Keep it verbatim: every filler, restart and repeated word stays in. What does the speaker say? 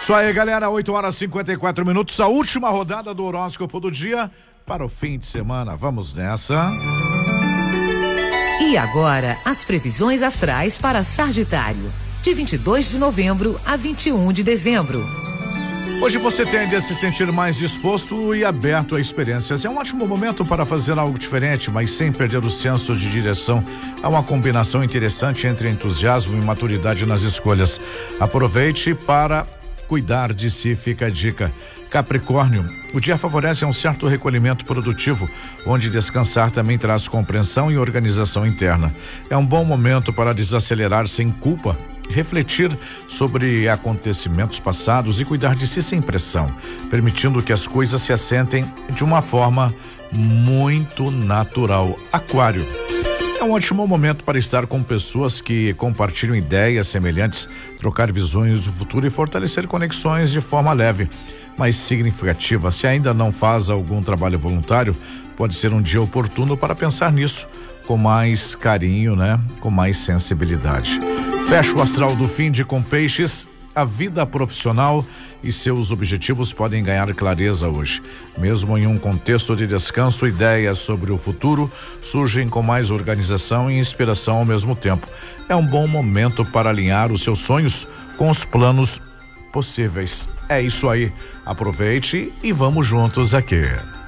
Isso aí, galera, oito horas e cinquenta e quatro minutos, a última rodada do horóscopo do dia para o fim de semana. Vamos nessa. E agora, as previsões astrais para Sagitário, de vinte e dois de novembro a vinte e um de dezembro. Hoje você tende a se sentir mais disposto e aberto a experiências. É um ótimo momento para fazer algo diferente, mas sem perder o senso de direção. Há uma combinação interessante entre entusiasmo e maturidade nas escolhas. Aproveite para cuidar de si, fica a dica. Capricórnio, o dia favorece um certo recolhimento produtivo, onde descansar também traz compreensão e organização interna. É um bom momento para desacelerar sem culpa, refletir sobre acontecimentos passados e cuidar de si sem pressão, permitindo que as coisas se assentem de uma forma muito natural. Aquário, é um ótimo momento para estar com pessoas que compartilham ideias semelhantes, trocar visões do futuro e fortalecer conexões de forma leve, mas significativa. Se ainda não faz algum trabalho voluntário, pode ser um dia oportuno para pensar nisso com mais carinho, né? Com mais sensibilidade. Fecha o astral do fim de com Peixes. A vida profissional e seus objetivos podem ganhar clareza hoje. Mesmo em um contexto de descanso, ideias sobre o futuro surgem com mais organização e inspiração ao mesmo tempo. É um bom momento para alinhar os seus sonhos com os planos possíveis. É isso aí. Aproveite e vamos juntos aqui.